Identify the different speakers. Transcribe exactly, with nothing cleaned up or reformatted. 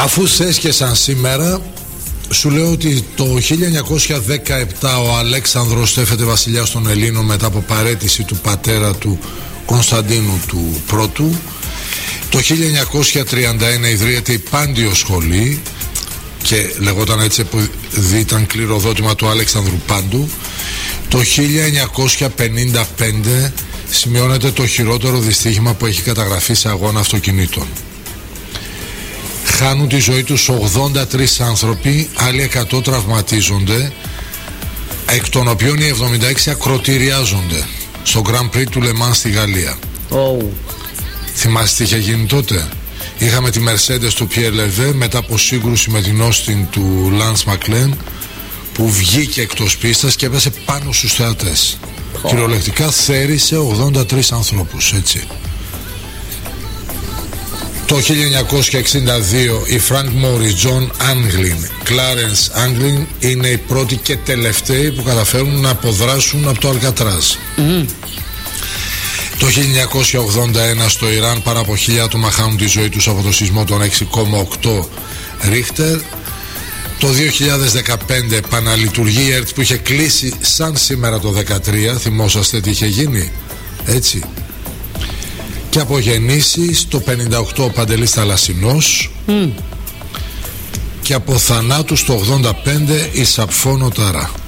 Speaker 1: Αφού θες και σαν σήμερα, σου λέω ότι το χίλια εννιακόσια δεκαεπτά ο Αλέξανδρος στέφεται βασιλιάς των Ελλήνων μετά από παραίτηση του πατέρα του Κωνσταντίνου του Πρώτου. Το χίλια εννιακόσια τριάντα ένα ιδρύεται η Πάντιο Σχολή και λεγόταν έτσι επειδή ήταν κληροδότημα του Αλέξανδρου Πάντου. Το χίλια εννιακόσια πενήντα πέντε σημειώνεται το χειρότερο δυστύχημα που έχει καταγραφεί σε αγώνα αυτοκινήτων. Χάνουν τη ζωή τους ογδόντα τρεις άνθρωποι, άλλοι εκατό τραυματίζονται, εκ των οποίων οι εβδομήντα έξι ακροτηριάζονται στο Grand Prix του Λεμάν στη Γαλλία. Oh. Θυμάστε τι είχε γίνει τότε? Είχαμε τη Mercedes του Pierre Levy μετά από σύγκρουση με την Austin του Lance McLaren, που βγήκε εκτός πίστας και έπεσε πάνω στους θεατές. Oh. Κυριολεκτικά θέρισε ογδόντα τρεις ανθρώπους, έτσι. Το χίλια εννιακόσια εξήντα δύο η Frank Morris, John Anglin, Clarence Anglin είναι οι πρώτοι και τελευταίοι που καταφέρουν να αποδράσουν από το Αλκατράζ. Mm. Το χίλια εννιακόσια ογδόντα ένα στο Ιράν πάνω από χίλια άτομα χάνουν τη ζωή τους από το σεισμό των έξι κόμμα οκτώ Ρίχτερ. Το δύο χιλιάδες δεκαπέντε επαναλειτουργεί η ΕΡΤ που είχε κλείσει σαν σήμερα το δεκατρία. Θυμόσαστε τι είχε γίνει, έτσι? Και από γεννήσεις το πενήντα οκτώ ο Παντελής Θαλασσινός mm. και από θανάτους το ογδόντα πέντε η Σαπφόνο Ταρά.